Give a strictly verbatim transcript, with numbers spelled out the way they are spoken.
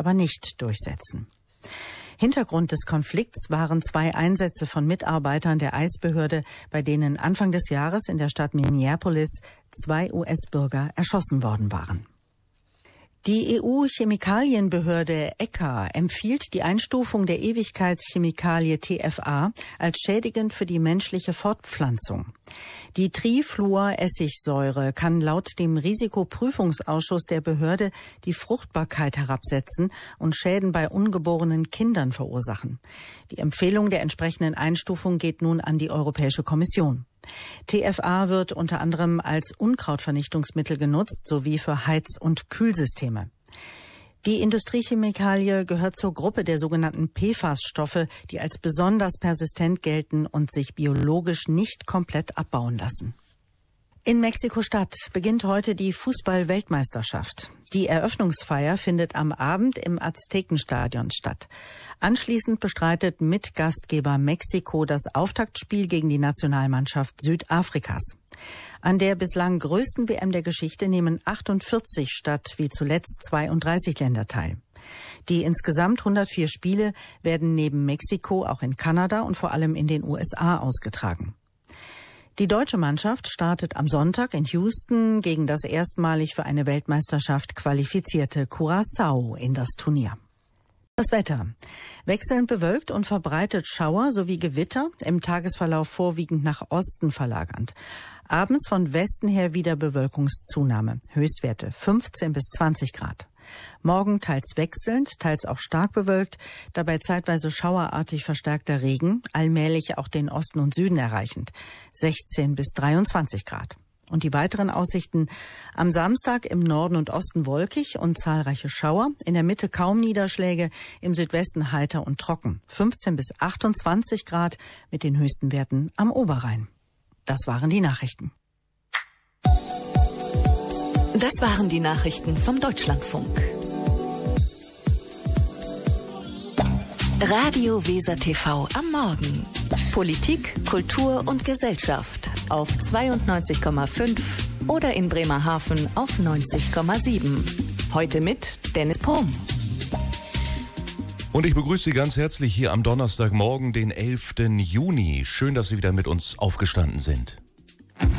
aber nicht durchsetzen. Hintergrund des Konflikts waren zwei Einsätze von Mitarbeitern der Eisbehörde, bei denen Anfang des Jahres in der Stadt Minneapolis zwei U S-Bürger erschossen worden waren. Die E U-Chemikalienbehörde E C A empfiehlt die Einstufung der Ewigkeitschemikalie T F A als schädigend für die menschliche Fortpflanzung. Die Trifluoressigsäure kann laut dem Risikoprüfungsausschuss der Behörde die Fruchtbarkeit herabsetzen und Schäden bei ungeborenen Kindern verursachen. Die Empfehlung der entsprechenden Einstufung geht nun an die Europäische Kommission. T F A wird unter anderem als Unkrautvernichtungsmittel genutzt, sowie für Heiz- und Kühlsysteme. Die Industriechemikalie gehört zur Gruppe der sogenannten P F A S-Stoffe, die als besonders persistent gelten und sich biologisch nicht komplett abbauen lassen. In Mexiko-Stadt beginnt heute die Fußball-Weltmeisterschaft. Die Eröffnungsfeier findet am Abend im Aztekenstadion statt. Anschließend bestreitet Mitgastgeber Mexiko das Auftaktspiel gegen die Nationalmannschaft Südafrikas. An der bislang größten W M der Geschichte nehmen achtundvierzig statt wie zuletzt zweiunddreißig Länder teil. Die insgesamt hundertvier Spiele werden neben Mexiko auch in Kanada und vor allem in den U S A ausgetragen. Die deutsche Mannschaft startet am Sonntag in Houston gegen das erstmalig für eine Weltmeisterschaft qualifizierte Curaçao in das Turnier. Das Wetter. Wechselnd bewölkt und verbreitet Schauer sowie Gewitter, im Tagesverlauf vorwiegend nach Osten verlagernd. Abends von Westen her wieder Bewölkungszunahme. Höchstwerte fünfzehn bis zwanzig Grad. Morgen teils wechselnd, teils auch stark bewölkt, dabei zeitweise schauerartig verstärkter Regen, allmählich auch den Osten und Süden erreichend. sechzehn bis dreiundzwanzig Grad. Und die weiteren Aussichten: am Samstag im Norden und Osten wolkig und zahlreiche Schauer, in der Mitte kaum Niederschläge, im Südwesten heiter und trocken. fünfzehn bis achtundzwanzig Grad mit den höchsten Werten am Oberrhein. Das waren die Nachrichten. Das waren die Nachrichten vom Deutschlandfunk. Radio Weser T V am Morgen. Politik, Kultur und Gesellschaft auf zweiundneunzig Komma fünf oder in Bremerhaven auf neunzig Komma sieben. Heute mit Dennis Pohm. Und ich begrüße Sie ganz herzlich hier am Donnerstagmorgen, den elften Juni. Schön, dass Sie wieder mit uns aufgestanden sind.